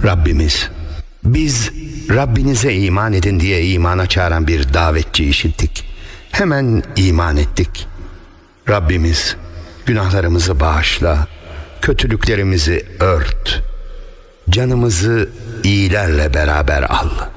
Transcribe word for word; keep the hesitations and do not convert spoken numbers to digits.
Rabbimiz, biz Rabbinize iman edin diye imana çağıran bir davetçi işittik. Hemen iman ettik. Rabbimiz, günahlarımızı bağışla, kötülüklerimizi ört, canımızı iyilerle beraber al.